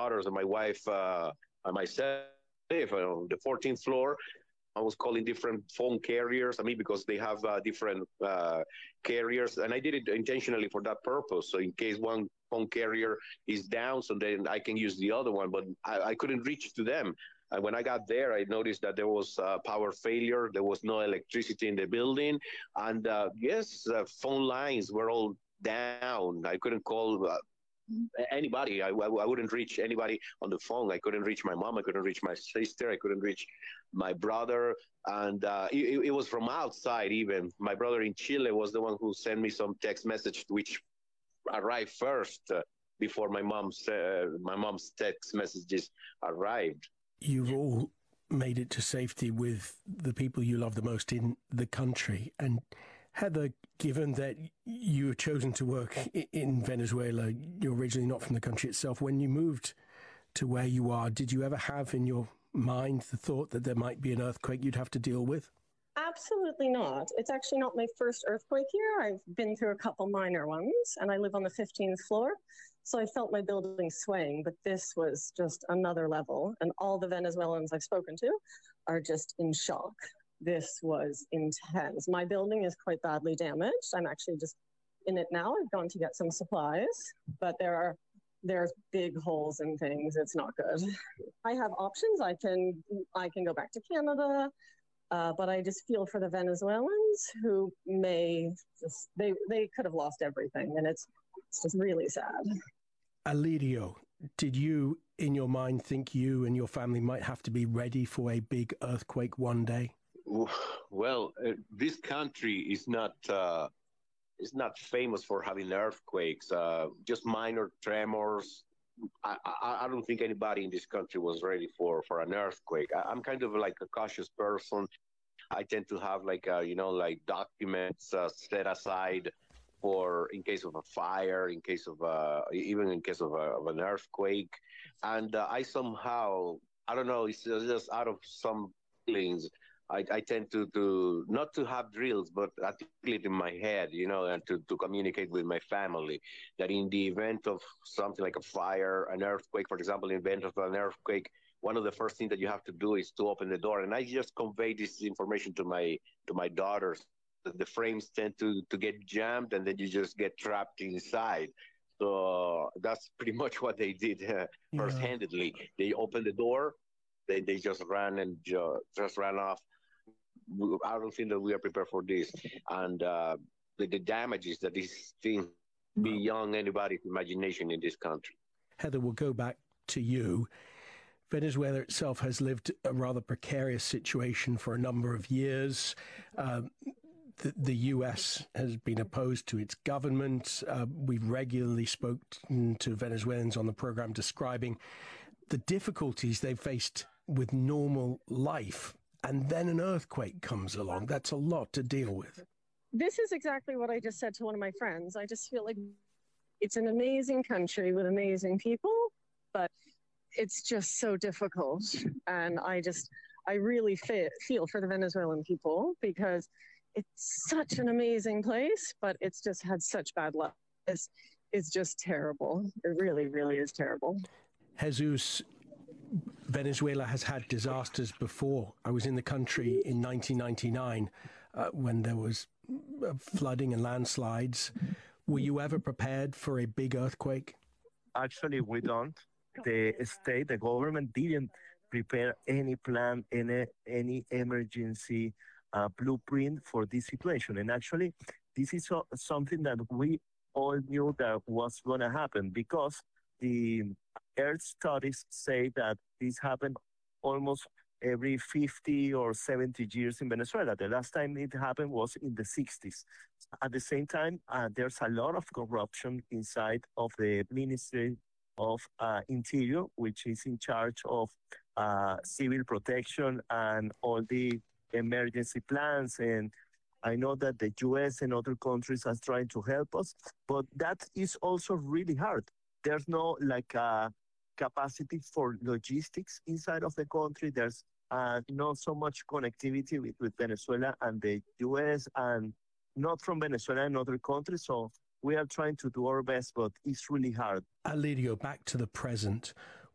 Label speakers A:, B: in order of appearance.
A: daughters and my wife and myself on the 14th floor. I was calling different phone carriers. I mean, because they have different carriers, and I did it intentionally for that purpose. So in case one phone carrier is down, so then I can use the other one. But I couldn't reach to them. And when I got there, I noticed that there was power failure. There was no electricity in the building, and yes, phone lines were all down. I couldn't call anybody. I wouldn't reach anybody on the phone. I couldn't reach my mom. I couldn't reach my sister. I couldn't reach my brother. And it was from outside even. My brother in Chile was the one who sent me some text message, which arrived first before my mom's text messages arrived.
B: You've all made it to safety with the people you love the most in the country. And Heather, given that you were chosen to work in Venezuela, you're originally not from the country itself. When you moved to where you are, did you ever have in your mind the thought that there might be an earthquake you'd have to deal with?
C: Absolutely not. It's actually not my first earthquake here. I've been through a couple minor ones, and I live on the 15th floor. So I felt my building swaying, but this was just another level. And all the Venezuelans I've spoken to are just in shock. This was intense. My building is quite badly damaged. I'm actually just in it now. I've gone to get some supplies, but there's big holes and things. It's not good. I have options. I can go back to Canada, but I just feel for the Venezuelans who may just they could have lost everything, and it's just really sad.
B: Alirio, did you, in your mind, think you and your family might have to be ready for a big earthquake one day?
A: Well, this country is not famous for having earthquakes. Just minor tremors. I don't think anybody in this country was ready for an earthquake. I'm kind of like a cautious person. I tend to have like documents set aside for in case of a fire, in case of even in case of an earthquake, and I somehow, I don't know, it's just out of some feelings. I tend to not to have drills, but articulate in my head, and to communicate with my family that in the event of something like a fire, an earthquake, for example, in the event of an earthquake, one of the first things that you have to do is to open the door. And I just convey this information to my daughters. The frames tend to get jammed, and then you just get trapped inside. So that's pretty much what they did first-handedly. They opened the door, then they just ran and just ran off. I don't think that we are prepared for this, and the damages that this thing beyond anybody's imagination in this country.
B: Heather, we'll go back to you. Venezuela itself has lived a rather precarious situation for a number of years. The U.S. has been opposed to its government. We've regularly spoken to Venezuelans on the program describing the difficulties they've faced with normal life. And then an earthquake comes along. That's a lot to deal with.
C: This is exactly what I just said to one of my friends. I just feel like it's an amazing country with amazing people, but it's just so difficult. And I really feel for the Venezuelan people because it's such an amazing place, but it's just had such bad luck. It's just terrible. It really, really is terrible.
B: Jesus, Venezuela has had disasters before. I was in the country in 1999 when there was flooding and landslides. Were you ever prepared for a big earthquake?
D: Actually, we don't. The government didn't prepare any plan, any emergency blueprint for this situation. And actually, this is something that we all knew that was going to happen because the Earth studies say that this happened almost every 50 or 70 years in Venezuela. The last time it happened was in the 60s. At the same time, there's a lot of corruption inside of the Ministry of Interior, which is in charge of civil protection and all the emergency plans. And I know that the US and other countries are trying to help us, but that is also really hard. There's no capacity for logistics inside of the country. There's not so much connectivity with Venezuela and the US, and not from Venezuela and other countries. So we are trying to do our best, but it's really hard.
B: Alirio, back to the present.